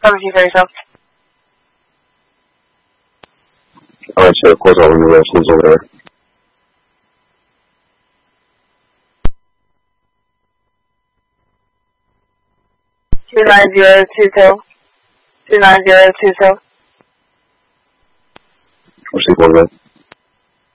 17 for yourself. Alright, sir. Of course, I'll remove those schools over there. 29022. 29022. I'll see you,